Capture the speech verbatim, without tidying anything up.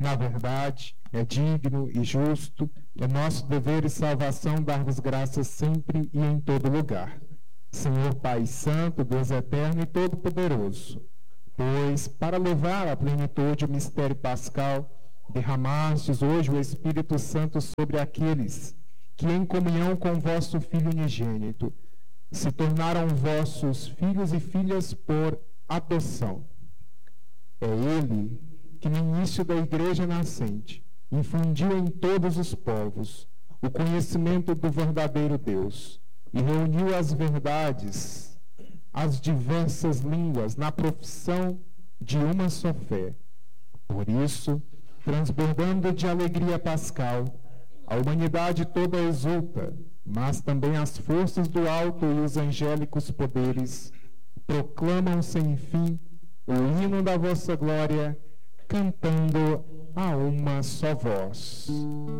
na verdade, é digno e justo, é nosso dever e salvação dar-vos graças sempre e em todo lugar. Senhor Pai Santo, Deus Eterno e Todo-Poderoso, pois, para levar à plenitude o mistério pascal, derramastes hoje o Espírito Santo sobre aqueles que, em comunhão com vosso Filho unigênito, se tornaram vossos filhos e filhas por adoção. É Ele que, no início da Igreja nascente, infundiu em todos os povos o conhecimento do verdadeiro Deus e reuniu as verdades, as diversas línguas, na profissão de uma só fé. Por isso, transbordando de alegria pascal, a humanidade toda exulta, mas também as forças do alto e os angélicos poderes proclamam sem fim o hino da vossa glória, cantando a uma só voz.